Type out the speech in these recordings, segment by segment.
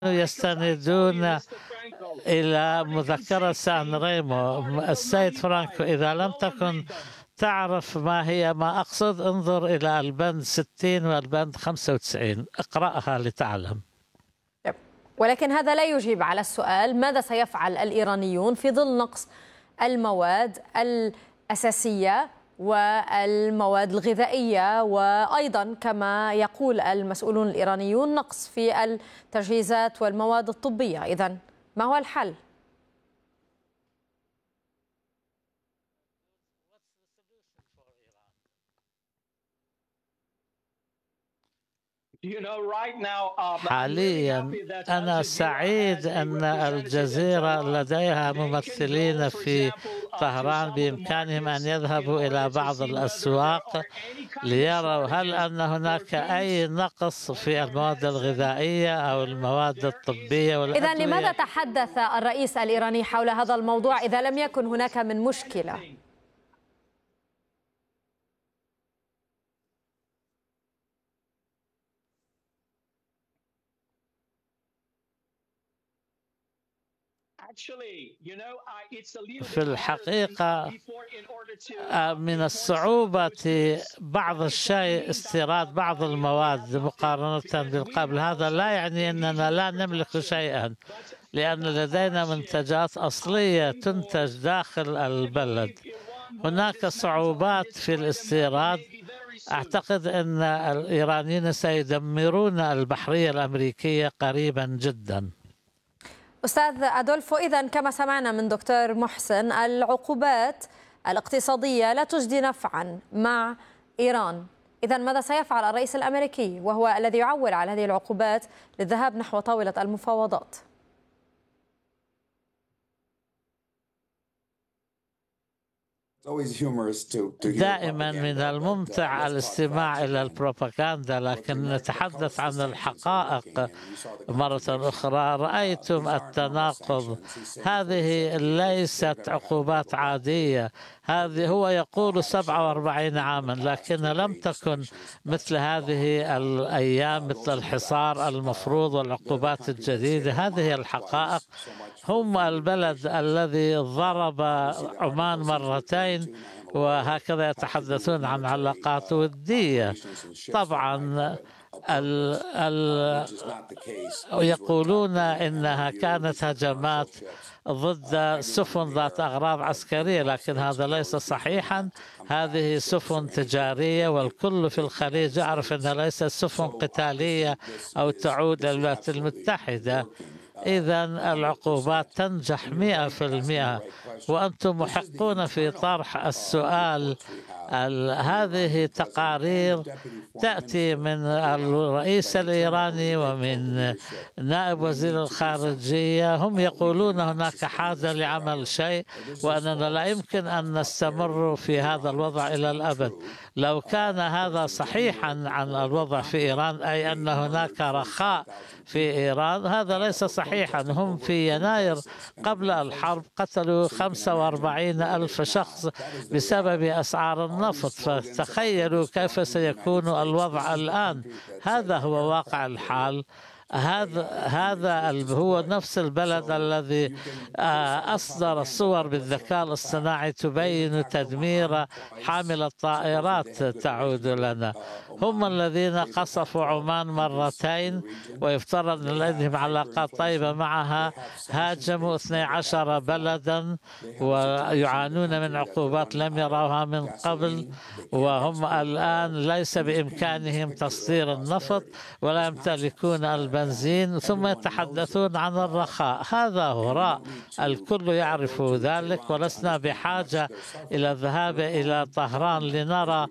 يستندون إلى مذكرة سان ريمو. السيد فرانكو، إذا لم تكن تعرف ما أقصد، انظر إلى البند 60 والبند 95، اقرأها لتعلم. ولكن هذا لا يجيب على السؤال: ماذا سيفعل الإيرانيون في ظل نقص المواد الأساسية والمواد الغذائية، وأيضا كما يقول المسؤولون الإيرانيون نقص في التجهيزات والمواد الطبية؟ إذن ما هو الحل؟ حاليا أنا سعيد أن الجزيرة لديها ممثلين في طهران، بإمكانهم أن يذهبوا إلى بعض الأسواق ليروا هل أن هناك أي نقص في المواد الغذائية أو المواد الطبية والأدوية. إذن لماذا تحدث الرئيس الإيراني حول هذا الموضوع إذا لم يكن هناك من مشكلة؟ في الحقيقة من الصعوبة بعض الشيء استيراد بعض المواد مقارنة بالقبل. هذا لا يعني أننا لا نملك شيئا، لأن لدينا منتجات أصلية تنتج داخل البلد. هناك صعوبات في الاستيراد. أعتقد أن الإيرانيين سيدمرون البحرية الأمريكية قريبا جدا. أستاذ أدولفو، إذن كما سمعنا من دكتور محسن، العقوبات الاقتصادية لا تجدي نفعا مع إيران. إذن ماذا سيفعل الرئيس الأمريكي وهو الذي يعول على هذه العقوبات للذهاب نحو طاولة المفاوضات؟ دائما من الممتع الاستماع إلى البروباغندا، لكن نتحدث عن الحقائق مرة أخرى. رأيتم التناقض. هذه ليست عقوبات عادية. هذه هو يقول 47 عاما، لكن لم تكن مثل هذه الأيام، مثل الحصار المفروض والعقوبات الجديدة. هذه الحقائق. هم البلد الذي ضرب عمان مرتين، وهكذا يتحدثون عن علاقات ودية. طبعا يقولون إنها كانت هجمات ضد سفن ذات أغراض عسكرية، لكن هذا ليس صحيحا. هذه سفن تجارية، والكل في الخليج يعرف أنها ليست سفن قتالية أو تعود للولايات المتحدة. إذن العقوبات تنجح 100%، وأنتم محقون في طرح السؤال. هذه تقارير تأتي من الرئيس الإيراني ومن نائب وزير الخارجية. هم يقولون هناك حاجة لعمل شيء، وأننا لا يمكن أن نستمر في هذا الوضع إلى الأبد. لو كان هذا صحيحا عن الوضع في إيران، أي أن هناك رخاء في إيران، هذا ليس صحيحا. هم في يناير قبل الحرب قتلوا 45,000 شخص بسبب أسعار النفط، فتخيلوا كيف سيكون الوضع الآن. هذا هو واقع الحال. هذا هو نفس البلد الذي أصدر صور بالذكاء الاصطناعي تبين تدمير حامل الطائرات تعود لنا. هم الذين قصفوا عمان مرتين، ويفترض أن لديهم علاقات طيبة معها. هاجموا 12 بلدا ويعانون من عقوبات لم يروها من قبل، وهم الآن ليس بإمكانهم تصدير النفط ولا يمتلكون البنزين، ثم يتحدثون عن الرخاء. هذا هراء، الكل يعرف ذلك، ولسنا بحاجة إلى الذهاب إلى طهران لنرى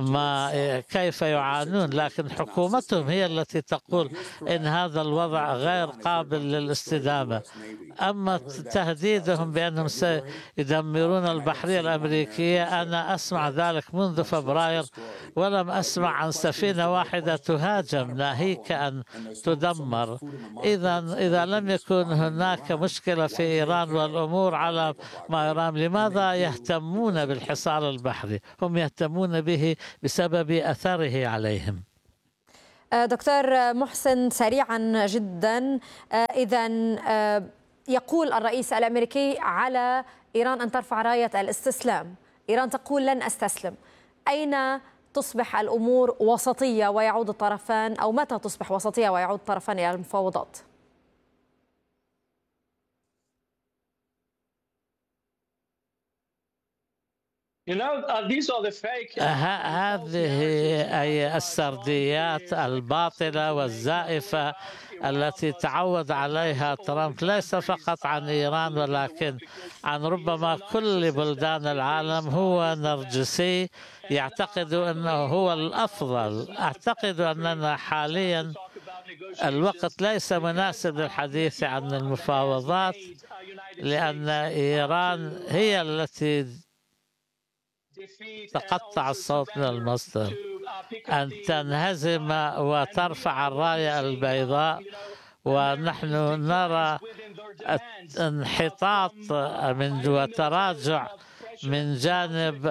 كيف يعانون. لكن حكومتهم هي التي تقول إن هذا الوضع غير قابل للاستدامة. أما تهديدهم بأنهم سيدمرون البحرية الأمريكية، أنا أسمع ذلك منذ فبراير، ولم أسمع عن سفينة واحدة تهاجم ناهيك أن تدمر. إذا لم يكن هناك مشكلة في إيران والأمور على ما يرام، لماذا يهتمون بالحصار البحري؟ هم يهتمون به بسبب أثره عليهم. دكتور محسن، سريعا جدا، إذا يقول الرئيس الأمريكي على إيران أن ترفع راية الاستسلام، إيران تقول لن أستسلم. أين تصبح الأمور وسطية ويعود الطرفان، أو متى تصبح وسطية ويعود الطرفان إلى المفاوضات؟ هذه أي السرديات الباطلة والزائفة التي تعود عليها ترامب، ليس فقط عن إيران ولكن عن ربما كل بلدان العالم. هو نرجسي، يعتقد أنه هو الأفضل. أعتقد أننا حاليا الوقت ليس مناسب للحديث عن المفاوضات، لأن إيران هي التي تقطع الصوت من المصدر. أن تنهزم وترفع الراية البيضاء، ونحن نرى انحطاط وتراجع من جانب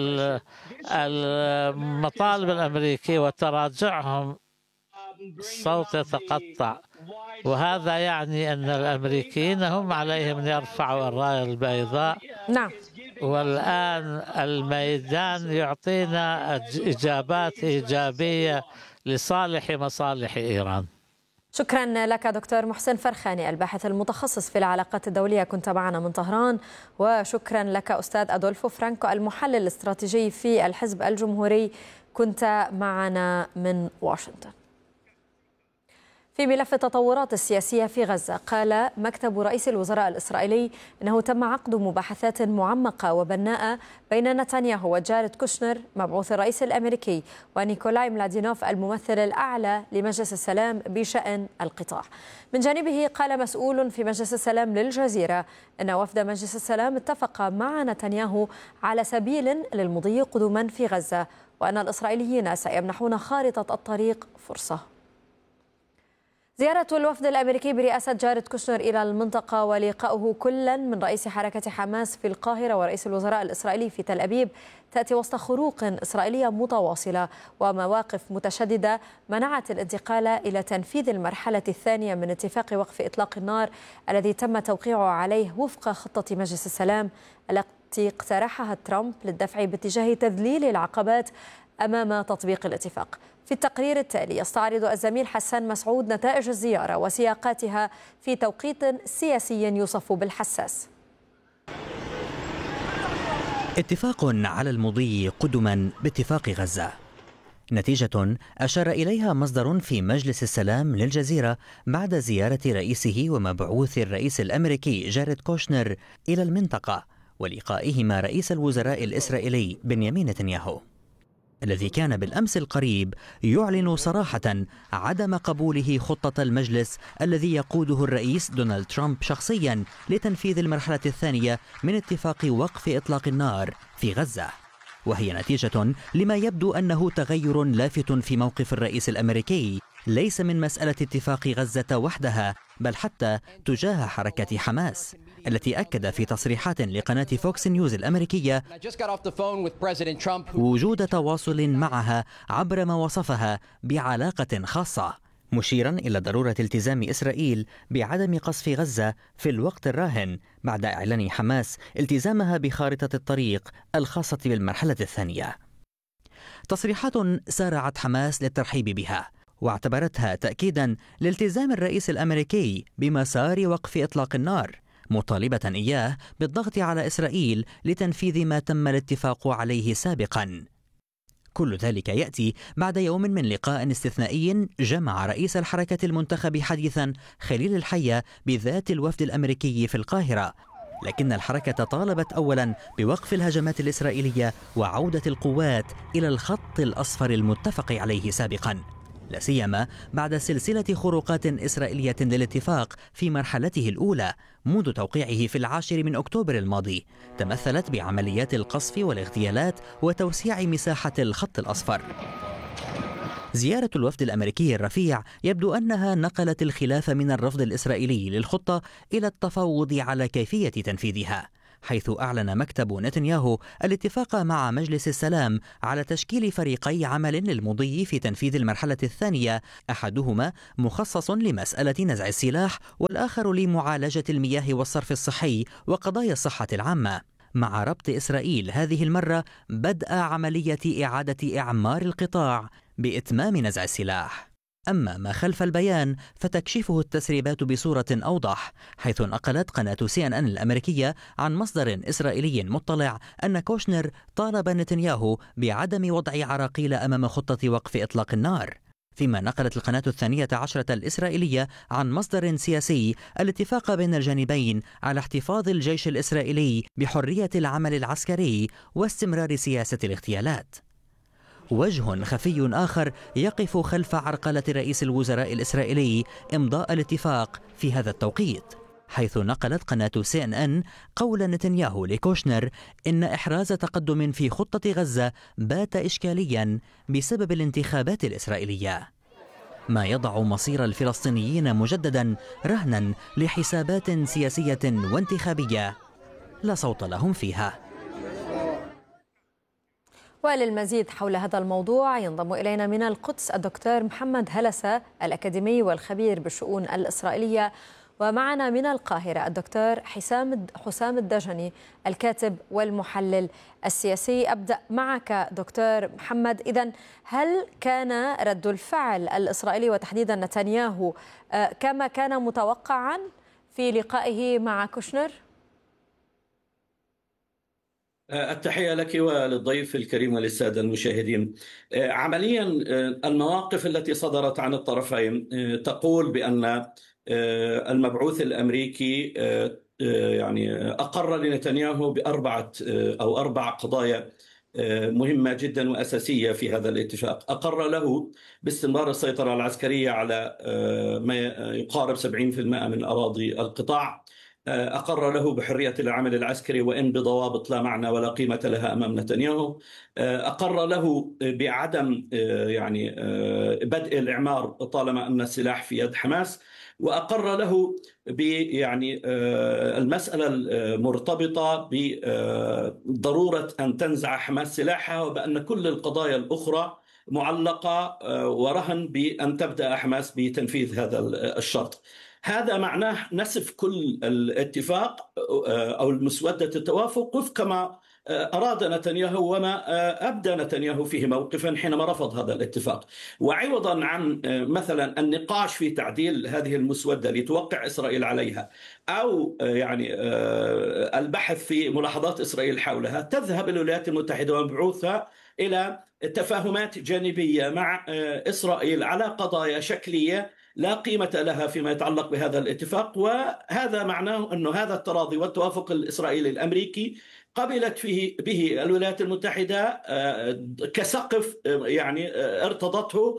المطالب الأمريكية وتراجعهم، الصوت يتقطع، وهذا يعني أن الأمريكيين هم عليهم أن يرفعوا الراية البيضاء. نعم. والآن الميدان يعطينا إجابات إيجابية لصالح مصالح إيران. شكرا لك دكتور محسن فرخاني، الباحث المتخصص في العلاقات الدولية، كنت معنا من طهران. وشكرا لك أستاذ أدولفو فرانكو، المحلل الاستراتيجي في الحزب الجمهوري، كنت معنا من واشنطن. في ملف التطورات السياسية في غزة، قال مكتب رئيس الوزراء الإسرائيلي أنه تم عقد مباحثات معمقة وبناءة بين نتنياهو وجاريد كوشنر مبعوث الرئيس الأمريكي ونيكولاي ملادينوف الممثل الأعلى لمجلس السلام بشأن القطاع. من جانبه قال مسؤول في مجلس السلام للجزيرة أن وفد مجلس السلام اتفق مع نتنياهو على سبيل للمضي قدما في غزة، وأن الإسرائيليين سيمنحون خارطة الطريق فرصة. زيارة الوفد الأمريكي برئاسة جاريد كوشنر إلى المنطقة ولقاؤه كلا من رئيس حركة حماس في القاهرة ورئيس الوزراء الإسرائيلي في تل أبيب تأتي وسط خروق إسرائيلية متواصلة ومواقف متشددة منعت الانتقال إلى تنفيذ المرحلة الثانية من اتفاق وقف إطلاق النار الذي تم توقيعه عليه وفق خطة مجلس السلام التي اقترحها ترامب للدفع باتجاه تذليل العقبات أمام تطبيق الاتفاق. في التقرير التالي يستعرض الزميل حسان مسعود نتائج الزيارة وسياقاتها في توقيت سياسي يوصف بالحساس. اتفاق على المضي قدما باتفاق غزة، نتيجة أشار إليها مصدر في مجلس السلام للجزيرة بعد زيارة رئيسه ومبعوث الرئيس الأمريكي جاريد كوشنر إلى المنطقة ولقائهما رئيس الوزراء الإسرائيلي بنيامين نتنياهو، الذي كان بالأمس القريب يعلن صراحة عدم قبوله خطة المجلس الذي يقوده الرئيس دونالد ترامب شخصيا لتنفيذ المرحلة الثانية من اتفاق وقف إطلاق النار في غزة، وهي نتيجة لما يبدو أنه تغير لافت في موقف الرئيس الأمريكي ليس من مسألة اتفاق غزة وحدها بل حتى تجاه حركة حماس، التي أكد في تصريحات لقناة فوكس نيوز الأمريكية وجود تواصل معها عبر ما وصفها بعلاقة خاصة، مشيرا إلى ضرورة التزام إسرائيل بعدم قصف غزة في الوقت الراهن بعد إعلان حماس التزامها بخارطة الطريق الخاصة بالمرحلة الثانية. تصريحات سارعت حماس للترحيب بها واعتبرتها تأكيدا لالتزام الرئيس الأمريكي بمسار وقف إطلاق النار، مطالبة إياه بالضغط على إسرائيل لتنفيذ ما تم الاتفاق عليه سابقا. كل ذلك يأتي بعد يوم من لقاء استثنائي جمع رئيس الحركة المنتخب حديثا خليل الحية بذات الوفد الأمريكي في القاهرة، لكن الحركة طالبت أولا بوقف الهجمات الإسرائيلية وعودة القوات إلى الخط الأصفر المتفق عليه سابقا، لا سيما بعد سلسلة خروقات إسرائيلية للاتفاق في مرحلته الأولى منذ توقيعه في 10 أكتوبر الماضي، تمثلت بعمليات القصف والاغتيالات وتوسيع مساحة الخط الأصفر. زيارة الوفد الأمريكي الرفيع يبدو أنها نقلت الخلاف من الرفض الإسرائيلي للخطة إلى التفاوض على كيفية تنفيذها، حيث أعلن مكتب نتنياهو الاتفاق مع مجلس السلام على تشكيل فريقي عمل للمضي في تنفيذ المرحلة الثانية، أحدهما مخصص لمسألة نزع السلاح والآخر لمعالجة المياه والصرف الصحي وقضايا الصحة العامة، مع ربط إسرائيل هذه المرة بدء عملية إعادة إعمار القطاع بإتمام نزع السلاح. أما ما خلف البيان فتكشفه التسريبات بصورة أوضح، حيث نقلت قناة CNN الأمريكية عن مصدر إسرائيلي مطلع أن كوشنر طالب نتنياهو بعدم وضع عراقيل أمام خطة وقف إطلاق النار، فيما نقلت القناة الثانية عشرة الإسرائيلية عن مصدر سياسي الاتفاق بين الجانبين على احتفاظ الجيش الإسرائيلي بحرية العمل العسكري واستمرار سياسة الاغتيالات. وجه خفي آخر يقف خلف عرقلة رئيس الوزراء الإسرائيلي إمضاء الاتفاق في هذا التوقيت، حيث نقلت قناة CNN قول نتنياهو لكوشنر إن إحراز تقدم في خطة غزة بات إشكاليا بسبب الانتخابات الإسرائيلية، ما يضع مصير الفلسطينيين مجددا رهنا لحسابات سياسية وانتخابية لا صوت لهم فيها. وللمزيد حول هذا الموضوع ينضم إلينا من القدس الدكتور محمد هلسة الأكاديمي والخبير بالشؤون الإسرائيلية، ومعنا من القاهرة الدكتور حسام الدجني الكاتب والمحلل السياسي. أبدأ معك دكتور محمد، إذن هل كان رد الفعل الإسرائيلي وتحديدا نتنياهو كما كان متوقعا في لقائه مع كوشنر؟ التحية لك وللضيف الكريم وللسادة المشاهدين. عمليا المواقف التي صدرت عن الطرفين تقول بأن المبعوث الأمريكي يعني أقر لنتنياهو بأربع قضايا مهمة جدا وأساسية في هذا الاتفاق. أقر له باستمرار السيطرة العسكرية على ما يقارب 70% من أراضي القطاع. أقر له بحرية العمل العسكري وإن بضوابط لا معنى ولا قيمة لها أمام نتنياهو. أقر له بعدم يعني بدء الإعمار طالما أن السلاح في يد حماس، وأقر له يعني المسألة المرتبطة بضرورة أن تنزع حماس سلاحها، وبأن كل القضايا الأخرى معلقة ورهن بأن تبدأ حماس بتنفيذ هذا الشرط. هذا معناه نسف كل الاتفاق أو المسودة التوافق وفق ما أراد نتنياهو وما أبدى نتنياهو فيه موقفا حينما رفض هذا الاتفاق. وعوضا عن مثلا النقاش في تعديل هذه المسودة لتوقع إسرائيل عليها أو يعني البحث في ملاحظات إسرائيل حولها، تذهب الولايات المتحدة ومبعوثها إلى تفاهمات جانبية مع إسرائيل على قضايا شكلية لا قيمة لها فيما يتعلق بهذا الاتفاق. وهذا معناه أن هذا التراضي والتوافق الإسرائيلي الأمريكي قبلت به الولايات المتحدة كسقف يعني ارتضته،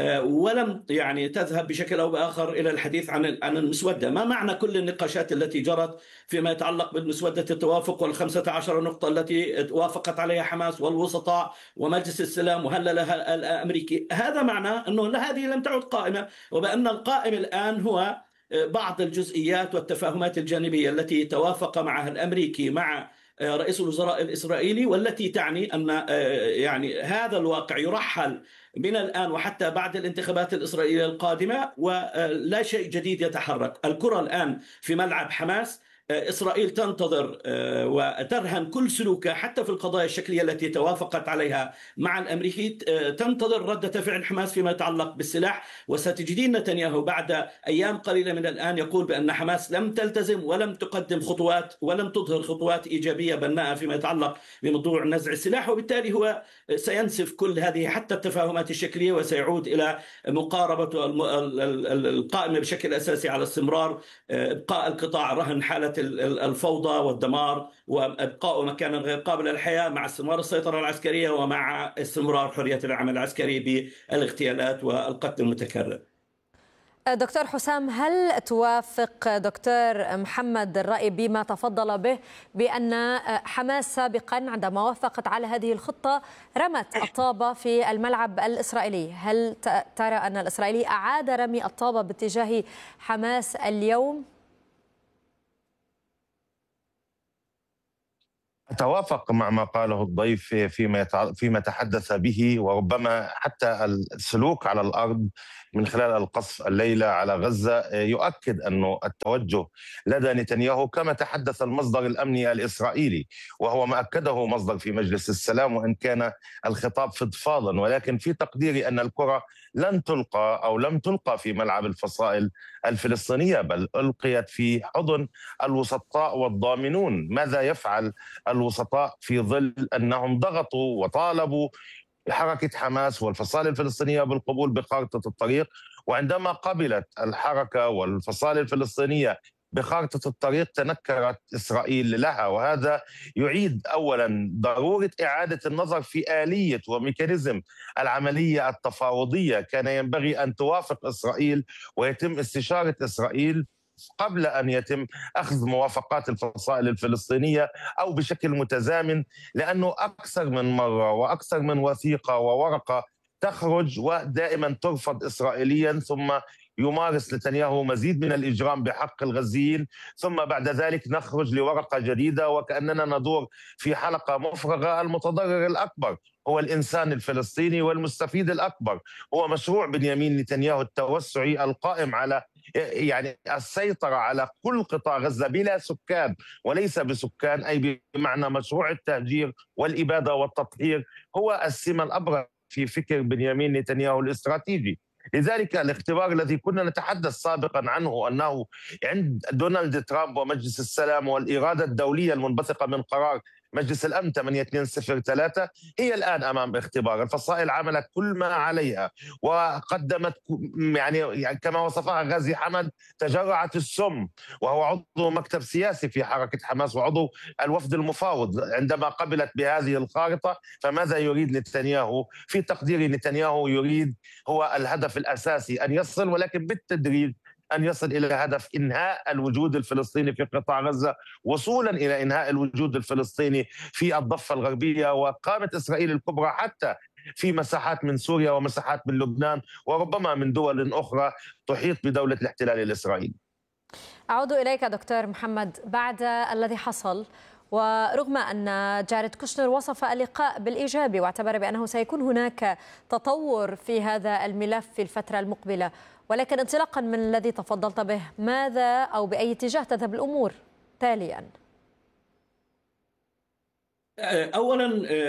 ولم يعني تذهب بشكل أو بآخر إلى الحديث عن المسودة. ما معنى كل النقاشات التي جرت فيما يتعلق بالمسودة التوافق وال15 نقطة التي وافقت عليها حماس والوسطاء ومجلس السلام وهللها الأمريكي؟ هذا معناه أنه هذه لم تعد قائمة، وبأن القائم الآن هو بعض الجزئيات والتفاهمات الجانبية التي توافق معها الأمريكي مع رئيس الوزراء الإسرائيلي، والتي تعني أن يعني هذا الواقع يرحل من الآن وحتى بعد الانتخابات الإسرائيلية القادمة، ولا شيء جديد يتحرك. الكرة الآن في ملعب حماس. إسرائيل تنتظر وترهن كل سلوكها حتى في القضايا الشكلية التي توافقت عليها مع الأمريكي، تنتظر ردة فعل حماس فيما يتعلق بالسلاح. وستجدين نتنياهو بعد أيام قليلة من الآن يقول بأن حماس لم تلتزم ولم تقدم خطوات ولم تظهر خطوات إيجابية بناءة فيما يتعلق بموضوع نزع السلاح، وبالتالي هو سينسف كل هذه حتى التفاهمات الشكلية وسيعود إلى مقاربة القائمة بشكل أساسي على استمرار إبقاء القطاع رهن حالة الفوضى والدمار وإبقاء مكانا غير قابل للحياة مع استمرار السيطرة العسكرية ومع استمرار حرية العمل العسكري بالاغتيالات والقتل المتكرر. دكتور حسام، هل توافق دكتور محمد الرأي بما تفضل به بأن حماس سابقا عندما وافقت على هذه الخطة رمت الطابة في الملعب الإسرائيلي؟ هل ترى أن الإسرائيلي أعاد رمي الطابة باتجاه حماس اليوم؟ أتوافق مع ما قاله الضيف فيما تحدث به، وربما حتى السلوك على الأرض من خلال القصف الليلة على غزة يؤكد أن التوجه لدى نتنياهو كما تحدث المصدر الأمني الإسرائيلي، وهو ما أكده مصدر في مجلس السلام، وإن كان الخطاب فضفاضا، ولكن في تقديري أن الكرة لن تلقى أو لم تلقى في ملعب الفصائل الفلسطينية، بل ألقيت في حضن الوسطاء والضامنون. ماذا يفعل الوسطاء في ظل أنهم ضغطوا وطالبوا حركة حماس والفصائل الفلسطينية بالقبول بخارطة الطريق، وعندما قبلت الحركة والفصائل الفلسطينية بخارطة الطريق تنكرت إسرائيل لها. وهذا يعيد أولا ضرورة إعادة النظر في آلية وميكانيزم العملية التفاوضية. كان ينبغي أن توافق إسرائيل ويتم استشارة إسرائيل قبل أن يتم أخذ موافقات الفصائل الفلسطينية أو بشكل متزامن، لأنه أكثر من مرة وأكثر من وثيقة وورقة تخرج ودائما ترفض إسرائيليا، ثم يمارس نتنياهو مزيد من الإجرام بحق الغزيين، ثم بعد ذلك نخرج لورقة جديدة وكأننا ندور في حلقة مفرغة. المتضرر الأكبر هو الإنسان الفلسطيني والمستفيد الأكبر هو مشروع بنيامين نتنياهو التوسعي القائم على السيطرة على كل قطاع غزة بلا سكان وليس بسكان، أي بمعنى مشروع التهجير والإبادة والتطهير هو السمة الأبرز في فكر بنيامين نتنياهو الاستراتيجي. لذلك الاختبار الذي كنا نتحدث سابقا عنه أنه عند دونالد ترامب ومجلس السلام والإرادة الدولية المنبثقة من قرار مجلس الأمن 8203 هي الآن أمام اختبار. الفصائل عملت كل ما عليها وقدمت يعني كما وصفها غازي حمد تجرعت السم، وهو عضو مكتب سياسي في حركة حماس وعضو الوفد المفاوض. عندما قبلت بهذه الخارطة فماذا يريد نتنياهو؟ في تقدير نتنياهو يريد هو الهدف الأساسي أن يصل، ولكن بالتدريج أن يصل إلى هدف إنهاء الوجود الفلسطيني في قطاع غزة، وصولا إلى إنهاء الوجود الفلسطيني في الضفة الغربية وقامت إسرائيل الكبرى حتى في مساحات من سوريا ومساحات من لبنان وربما من دول أخرى تحيط بدولة الاحتلال الإسرائيلي. أعود إليك دكتور محمد بعد الذي حصل، ورغم أن جاريد كوشنر وصف اللقاء بالإيجابي واعتبر بأنه سيكون هناك تطور في هذا الملف في الفترة المقبلة، ولكن انطلاقا من الذي تفضلت به ماذا أو بأي اتجاه تذهب الأمور تاليا؟ أولا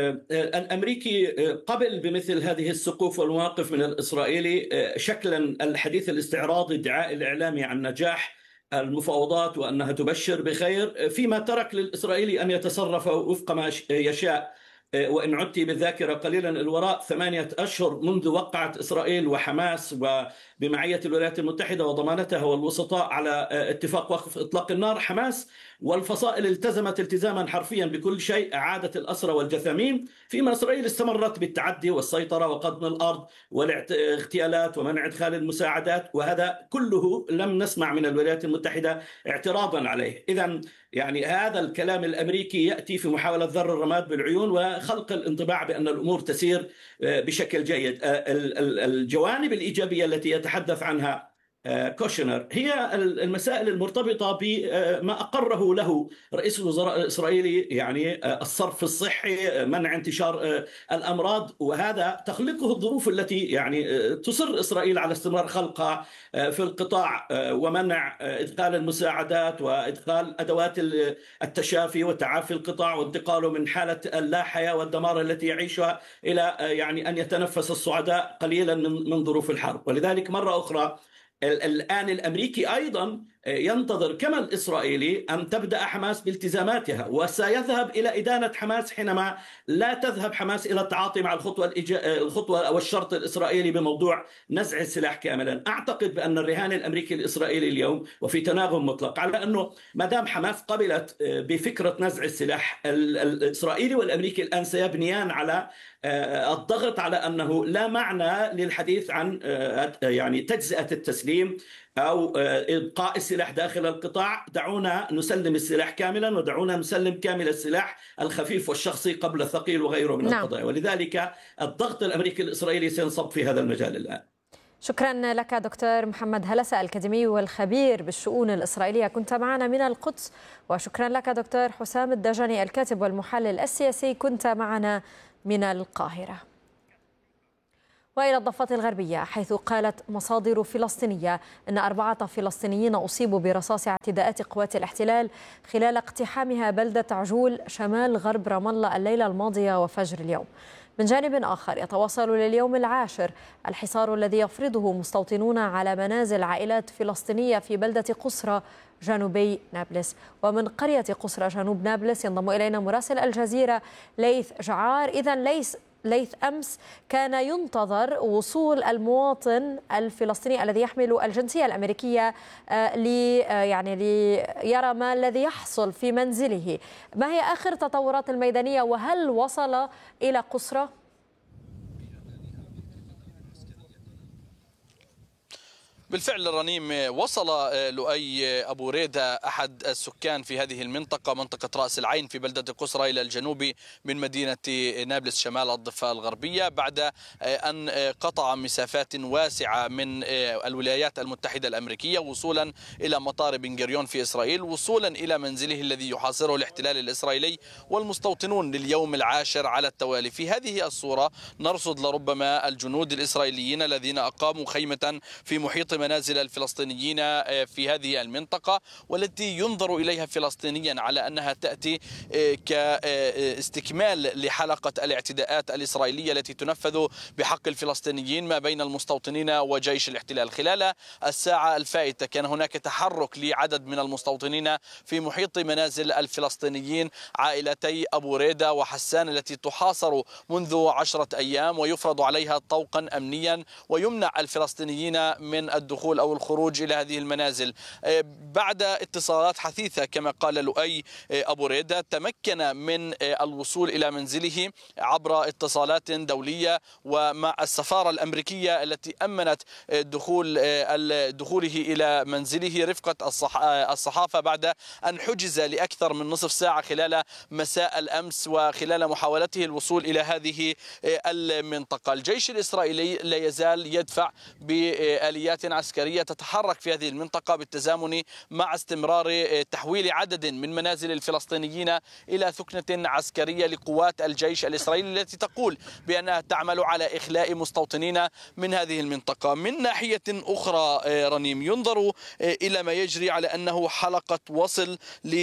الأمريكي قبل بمثل هذه السقوف والمواقف من الإسرائيلي شكلا الحديث الاستعراضي الدعاء الإعلامي عن نجاح المفاوضات وأنها تبشر بخير، فيما ترك للإسرائيلي أن يتصرف وفق ما يشاء. وإن عدت بالذاكرة قليلا الوراء 8 أشهر منذ وقعت إسرائيل وحماس وبمعية الولايات المتحدة وضمانتها والوسطاء على اتفاق وقف إطلاق النار، حماس والفصائل التزمت التزاما حرفيا بكل شيء، إعادة الأسرى والجثامين، فيما إسرائيل استمرت بالتعدي والسيطرة وقضم الأرض والاغتيالات ومنع إدخال المساعدات، وهذا كله لم نسمع من الولايات المتحدة اعتراضا عليه. إذن يعني هذا الكلام الأمريكي يأتي في محاولة ذر الرماد بالعيون وخلق الانطباع بأن الأمور تسير بشكل جيد. الجوانب الإيجابية التي يتحدث عنها كوشنر هي المسائل المرتبطة بما أقره له رئيس الوزراء الإسرائيلي، يعني الصرف الصحي، منع انتشار الأمراض، وهذا تخلقه الظروف التي يعني تصر إسرائيل على استمرار خلقها في القطاع ومنع إدخال المساعدات وإدخال أدوات التشافي وتعافي القطاع وانتقاله من حالة اللا حياة والدمار التي يعيشها إلى يعني أن يتنفس الصعداء قليلا من ظروف الحرب. ولذلك مرة أخرى الآن الأمريكي أيضا ينتظر كما الإسرائيلي أن تبدأ حماس بالتزاماتها، وسيذهب إلى إدانة حماس حينما لا تذهب حماس إلى التعاطي مع الخطوة أو الشرط الإسرائيلي بموضوع نزع السلاح كاملا. أعتقد بأن الرهان الأمريكي الإسرائيلي اليوم وفي تناغم مطلق على أنه ما دام حماس قبلت بفكرة نزع السلاح، الإسرائيلي والأمريكي الآن سيبنيان على الضغط على أنه لا معنى للحديث عن يعني تجزئة التسليم أو إبقاء السلاح داخل القطاع. دعونا نسلم السلاح كاملا ودعونا نسلم كامل السلاح الخفيف والشخصي قبل الثقيل وغيره من القضايا. ولذلك الضغط الأمريكي الإسرائيلي سينصب في هذا المجال الآن. شكرا لك دكتور محمد هلسة الأكاديمي والخبير بالشؤون الإسرائيلية، كنت معنا من القدس. وشكرا لك دكتور حسام الدجاني الكاتب والمحلل السياسي، كنت معنا من القاهرة. وإلى الضفة الغربية، حيث قالت مصادر فلسطينية أن 4 فلسطينيين أصيبوا برصاص اعتداءات قوات الاحتلال خلال اقتحامها بلدة عجول شمال غرب رام الله الليلة الماضية وفجر اليوم. من جانب آخر، يتواصل لليوم العاشر الحصار الذي يفرضه مستوطنون على منازل عائلات فلسطينية في بلدة قصرى جنوبي نابلس. ومن قرية قصرى جنوب نابلس ينضم إلينا مراسل الجزيرة ليث جعار. إذن ليث، أمس كان ينتظر وصول المواطن الفلسطيني الذي يحمل الجنسية الأمريكية ليرى ما الذي يحصل في منزله. ما هي آخر التطورات الميدانية وهل وصل إلى قصرى؟ بالفعل رنيم، وصل لؤي أبو ريدة أحد السكان في هذه المنطقة، منطقة رأس العين في بلدة قصرى إلى الجنوب من مدينة نابلس شمال الضفة الغربية، بعد أن قطع مسافات واسعة من الولايات المتحدة الأمريكية وصولا إلى مطار بن غوريون في إسرائيل، وصولا إلى منزله الذي يحاصره الاحتلال الإسرائيلي والمستوطنون لليوم العاشر على التوالي. في هذه الصورة نرصد لربما الجنود الإسرائيليين الذين أقاموا خيمة في محيط منازل الفلسطينيين في هذه المنطقة، والتي ينظر إليها فلسطينيا على أنها تأتي كاستكمال لحلقة الاعتداءات الإسرائيلية التي تنفذ بحق الفلسطينيين ما بين المستوطنين وجيش الاحتلال. خلال الساعة الفائتة كان هناك تحرك لعدد من المستوطنين في محيط منازل الفلسطينيين، عائلتي أبو ريدة وحسان التي تحاصر منذ 10 أيام ويفرض عليها طوقا أمنيا ويمنع الفلسطينيين من الدخول أو الخروج إلى هذه المنازل. بعد اتصالات حثيثة كما قال لؤي أبو ريدة، تمكن من الوصول إلى منزله عبر اتصالات دولية ومع السفارة الأمريكية التي أمنت دخوله إلى منزله رفقة الصحافة بعد أن حجز لأكثر من نصف ساعة خلال مساء الأمس وخلال محاولته الوصول إلى هذه المنطقة. الجيش الإسرائيلي لا يزال يدفع بآليات عسكرية تتحرك في هذه المنطقة بالتزامن مع استمرار تحويل عدد من منازل الفلسطينيين إلى ثكنة عسكرية لقوات الجيش الإسرائيلي التي تقول بأنها تعمل على إخلاء مستوطنين من هذه المنطقة. من ناحية أخرى رنيم، ينظر إلى ما يجري على أنه حلقة وصل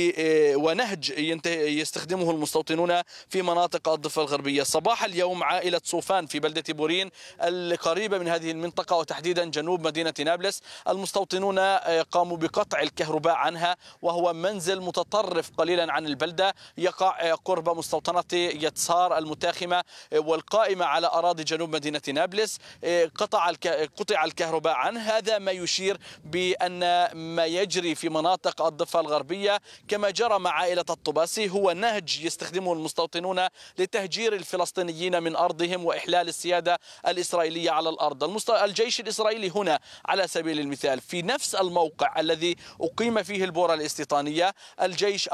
ونهج يستخدمه المستوطنون في مناطق الضفة الغربية. صباح اليوم عائلة صوفان في بلدة بورين القريبة من هذه المنطقة وتحديدا جنوب مدينة نابلس، المستوطنون قاموا بقطع الكهرباء عنها، وهو منزل متطرف قليلا عن البلدة يقع قرب مستوطنة يتسار المتاخمة والقائمة على أراضي جنوب مدينة نابلس. قطع الكهرباء عنه. هذا ما يشير بأن ما يجري في مناطق الضفة الغربية كما جرى مع عائلة الطباسي هو نهج يستخدمه المستوطنون لتهجير الفلسطينيين من أرضهم وإحلال السيادة الإسرائيلية على الأرض. الجيش الإسرائيلي هنا على سبيل المثال في نفس الموقع الذي أقيم فيه البؤرة الاستيطانية، الجيش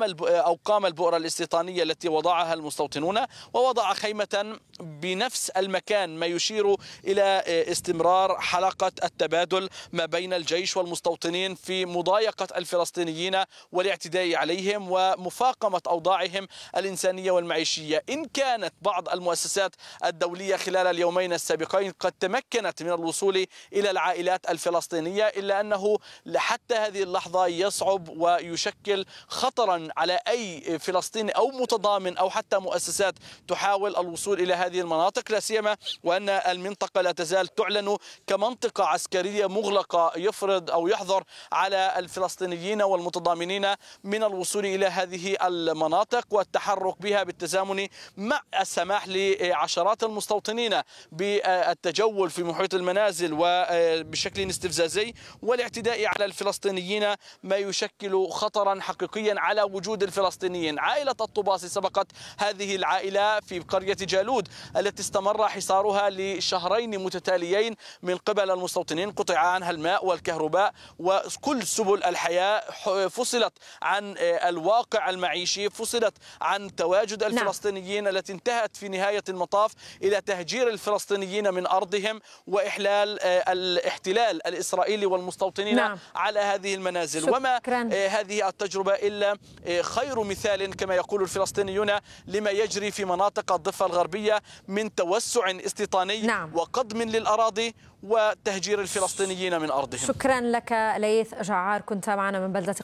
قام البؤرة الاستيطانية التي وضعها المستوطنون ووضع خيمة بنفس المكان، ما يشير إلى استمرار حلقة التبادل ما بين الجيش والمستوطنين في مضايقة الفلسطينيين والاعتداء عليهم ومفاقمة أوضاعهم الإنسانية والمعيشية. إن كانت بعض المؤسسات الدولية خلال اليومين السابقين قد تمكنت من الوصول إلى العائلات الفلسطينية، إلا أنه حتى هذه اللحظة يصعب ويشكل خطرا على أي فلسطيني أو متضامن أو حتى مؤسسات تحاول الوصول إلى هذه المناطق، لا سيما وأن المنطقة لا تزال تعلن كمنطقة عسكرية مغلقة يفرض أو يحظر على الفلسطينيين والمتضامنين من الوصول إلى هذه المناطق والتحرك بها بالتزامن مع السماح لعشرات المستوطنين بالتجول في محيط المنازل وبشكل بشكل استفزازي والاعتداء على الفلسطينيين ما يشكل خطرا حقيقيا على وجود الفلسطينيين. عائلة الطباسي سبقت هذه العائلة في قرية جالود التي استمر حصارها لشهرين متتاليين من قبل المستوطنين، قطع عنها الماء والكهرباء وكل سبل الحياة، فصلت عن الواقع المعيشي، فصلت عن تواجد الفلسطينيين التي انتهت في نهاية المطاف إلى تهجير الفلسطينيين من أرضهم وإحلال الاحتلال الإسرائيلي والمستوطنين على هذه المنازل. وما هذه التجربة إلا خير مثال كما يقول الفلسطينيون لما يجري في مناطق الضفة الغربية من توسع استيطاني وقضم للأراضي وتهجير الفلسطينيين من أرضهم. شكرا لك ليث جعار، كنت معنا من بلدة